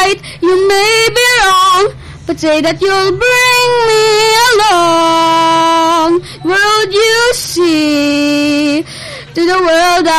right, you may be wrong, but say that you'll bring me along. World you see, to the world